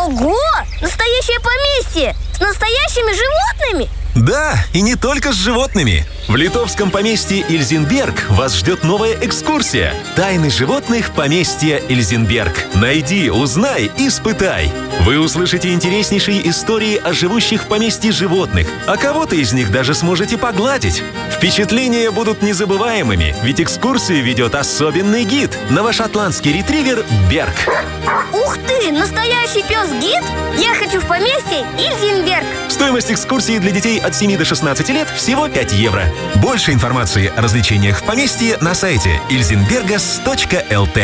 Ого! Настоящее поместье! С настоящими животными? Да, и не только с животными. В литовском поместье Ильзенберг вас ждет новая экскурсия. Тайны животных поместья Ильзенберг. Найди, узнай, испытай. Вы услышите интереснейшие истории о живущих в поместье животных, а кого-то из них даже сможете погладить. Впечатления будут незабываемыми, ведь экскурсию ведет особенный гид – новошотландский ретривер Берг. Ух ты! Настоящий пес-гид? Я хочу в поместье Ильзенберг. Стоимость экскурсии для детей от 7 до 16 лет всего 5 евро. Больше информации о развлечениях в поместье на сайте ilzenbergas.lt.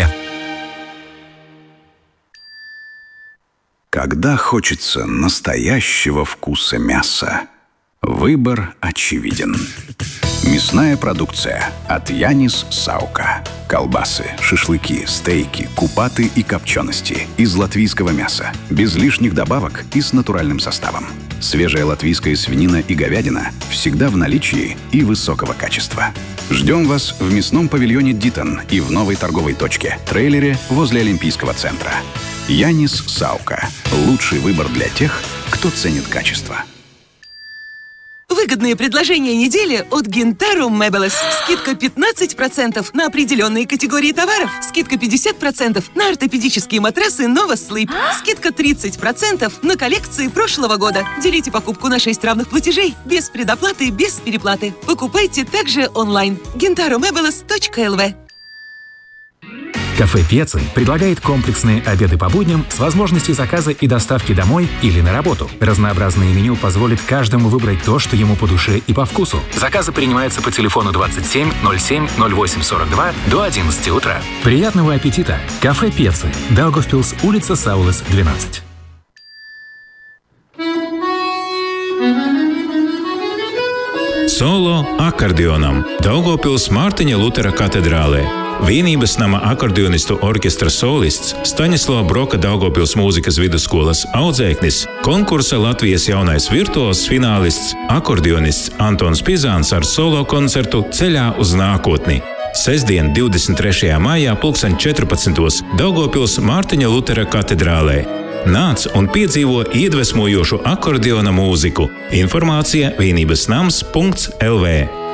Когда хочется настоящего вкуса мяса, выбор очевиден. Мясная продукция от Янис Саука. Колбасы, шашлыки, стейки, купаты и копчености из латвийского мяса, без лишних добавок и с натуральным составом. Свежая латвийская свинина и говядина всегда в наличии и высокого качества. Ждем вас в мясном павильоне Дитон и в новой торговой точке – трейлере возле Олимпийского центра. Янис Саука. Лучший выбор для тех, кто ценит качество. Выгодные предложения недели от Гинтару Мебелес. Скидка 15% на определенные категории товаров. Скидка 50% на ортопедические матрасы Nova Sleep. Скидка 30% на коллекции прошлого года. Делите покупку на 6 равных платежей. Без предоплаты, без переплаты. Покупайте также онлайн. gintarumebels.lv. Кафе Пьецы предлагает комплексные обеды по будням с возможностью заказа и доставки домой или на работу. Разнообразное меню позволит каждому выбрать то, что ему по душе и по вкусу. Заказы принимаются по телефону 27 07 08 42 до 11 утра. Приятного аппетита! Кафе Пьецы. Даугавпилс, улица Саулес, 12. Solo akordionam Daugavpils Mārtiņa Lutera katedrālē. Vienības nama akordionistu orķestra solists Staņislava Broka Daugavpils mūzikas vidusskolas audzēknis, konkursa Latvijas jaunais virtuos finālists, akordionists Antons Pizāns ar solo koncertu Ceļā uz nākotni. Sestdien, 23. maijā 14. Daugavpils Mārtiņa Lutera katedrālē. Nāc un piedzīvo iedvesmojošu akordiona mūziku. Informācija vienībasnams.lv.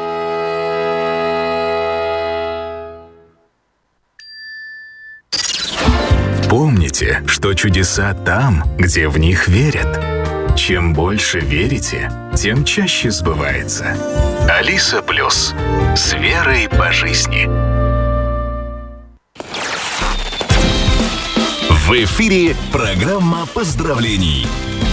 Помните, что чудеса там, где в них верят. Чем больше верите, тем чаще сбывается. Алиса Плюс. С верой по жизни. В эфире программа поздравлений.